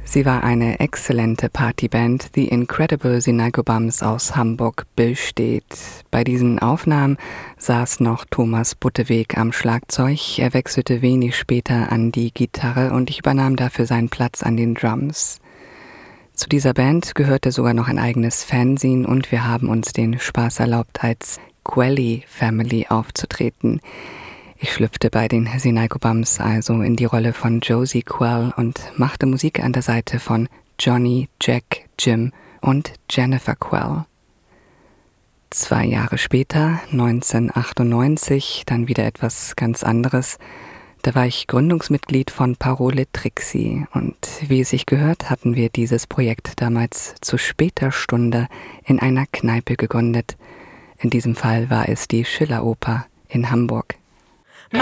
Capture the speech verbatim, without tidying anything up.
Sie war eine exzellente Partyband. The Incredible Sinalco Bums aus Hamburg besteht. Bei diesen Aufnahmen saß noch Thomas Butteweg am Schlagzeug. Er wechselte wenig später an die Gitarre und ich übernahm dafür seinen Platz an den Drums. Zu dieser Band gehörte sogar noch ein eigenes Fanzine und wir haben uns den Spaß erlaubt, als Quelly Family aufzutreten. Ich schlüpfte bei den Sinalco Bums also in die Rolle von Josie Quell und machte Musik an der Seite von Johnny, Jack, Jim und Jennifer Quell. Zwei Jahre später, neunzehnhundertachtundneunzig, dann wieder etwas ganz anderes. Da war ich Gründungsmitglied von Parole Trixie und wie es sich gehört, hatten wir dieses Projekt damals zu später Stunde in einer Kneipe gegründet. In diesem Fall war es die Schiller Oper in Hamburg.